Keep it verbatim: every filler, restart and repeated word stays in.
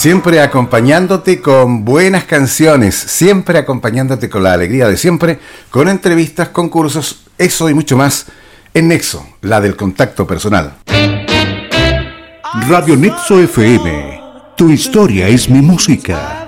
Siempre acompañándote con buenas canciones, siempre acompañándote con la alegría de siempre, con entrevistas, concursos, eso y mucho más en Nexo, la del contacto personal. Radio Nexo F M, tu historia es mi música.